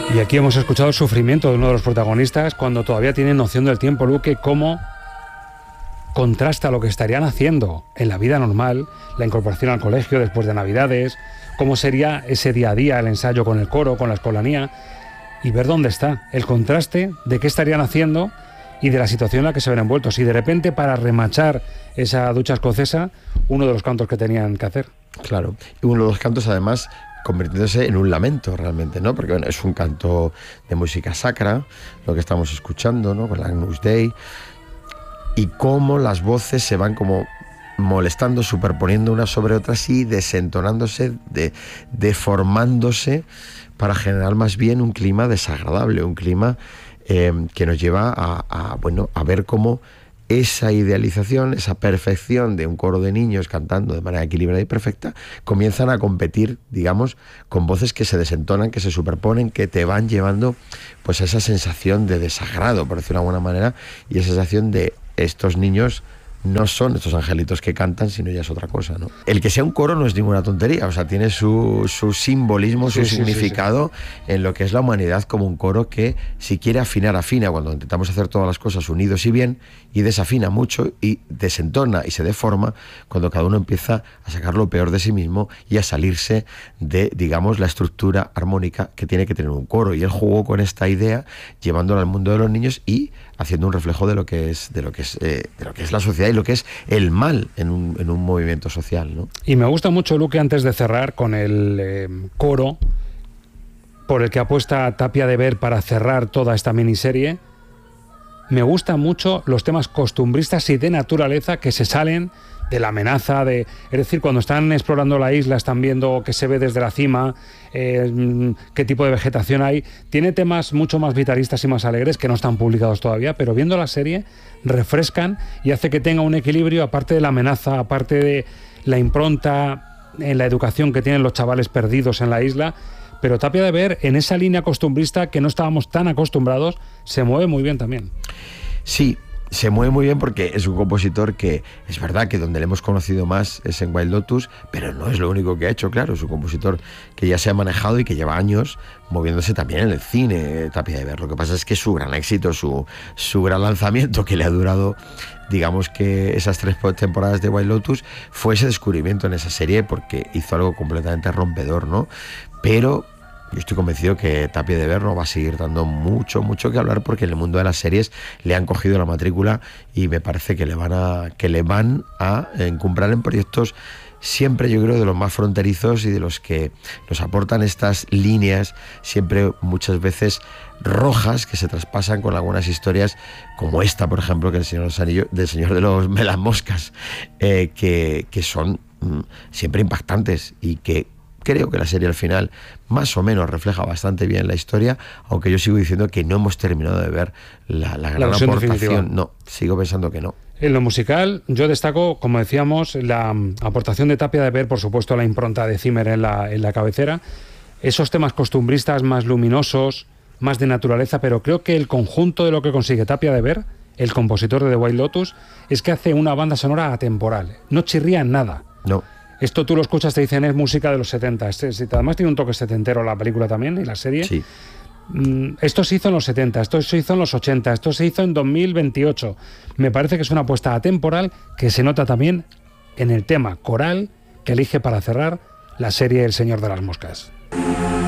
Y aquí hemos escuchado el sufrimiento de uno de los protagonistas cuando todavía tienen noción del tiempo, Luque, cómo contrasta lo que estarían haciendo en la vida normal, la incorporación al colegio después de Navidades, cómo sería ese día a día, el ensayo con el coro, con la escolanía, y ver dónde está, el contraste de qué estarían haciendo y de la situación en la que se ven envueltos. Y de repente, para remachar esa ducha escocesa, uno de los cantos que tenían que hacer. Claro, y uno de los cantos además convirtiéndose en un lamento realmente, ¿no? Porque bueno, es un canto de música sacra, lo que estamos escuchando, ¿no? Con la Agnus Dei, y cómo las voces se van como molestando, superponiendo unas sobre otras y desentonándose, deformándose para generar más bien un clima desagradable, un clima que nos lleva a ver cómo esa idealización, esa perfección de un coro de niños cantando de manera equilibrada y perfecta, comienzan a competir, digamos, con voces que se desentonan, que se superponen, que te van llevando pues a esa sensación de desagrado, por decirlo de alguna manera, y esa sensación de estos niños no son estos angelitos que cantan, sino ya es otra cosa, ¿no? El que sea un coro no es ninguna tontería, o sea, tiene su simbolismo, su significado en lo que es la humanidad como un coro que, si quiere afinar, afina cuando intentamos hacer todas las cosas unidos y bien, y desafina mucho y desentona y se deforma cuando cada uno empieza a sacar lo peor de sí mismo y a salirse de, digamos, la estructura armónica que tiene que tener un coro. Y él jugó con esta idea, llevándola al mundo de los niños y haciendo un reflejo de lo que es la sociedad y lo que es el mal en un movimiento social, ¿no? Y me gusta mucho, Luque, antes de cerrar, con el coro por el que apuesta Tapia de Ver para cerrar toda esta miniserie. Me gustan mucho los temas costumbristas y de naturaleza que se salen de la amenaza, es decir, cuando están explorando la isla, están viendo qué se ve desde la cima, qué tipo de vegetación hay. Tiene temas mucho más vitalistas y más alegres que no están publicados todavía, pero viendo la serie refrescan y hace que tenga un equilibrio, aparte de la amenaza, aparte de la impronta en la educación que tienen los chavales perdidos en la isla. Pero Tapia de Ver, en esa línea costumbrista que no estábamos tan acostumbrados, se mueve muy bien también. Sí, se mueve muy bien porque es un compositor que es verdad que donde le hemos conocido más es en White Lotus, pero no es lo único que ha hecho, claro. Es un compositor que ya se ha manejado y que lleva años moviéndose también en el cine, Tapia de Ver. Lo que pasa es que su gran éxito, su gran lanzamiento, que le ha durado, digamos que esas 3 temporadas de White Lotus, fue ese descubrimiento en esa serie porque hizo algo completamente rompedor, ¿no? Pero yo estoy convencido que Tapia de Ver no va a seguir dando mucho que hablar, porque en el mundo de las series le han cogido la matrícula y me parece que le van a encumbrar en proyectos siempre, yo creo, de los más fronterizos y de los que nos aportan estas líneas siempre muchas veces rojas que se traspasan con algunas historias como esta, por ejemplo, que el Señor de los Anillos, del Señor de las Moscas, que son siempre impactantes y que creo que la serie al final más o menos refleja bastante bien la historia, aunque yo sigo diciendo que no hemos terminado de ver la gran aportación definitiva. No, sigo pensando que no. En lo musical, yo destaco, como decíamos, la aportación de Tapia de Ver, por supuesto, la impronta de Zimmer en la cabecera, esos temas costumbristas más luminosos, más de naturaleza, pero creo que el conjunto de lo que consigue Tapia de Ver, el compositor de The White Lotus, es que hace una banda sonora atemporal, no chirría en nada. No. Esto tú lo escuchas, te dicen es música de los 70. Además tiene un toque setentero la película también y la serie. Sí. Esto se hizo en los 70, esto se hizo en los 80, esto se hizo en 2028. Me parece que es una apuesta atemporal que se nota también en el tema coral que elige para cerrar la serie El Señor de las Moscas.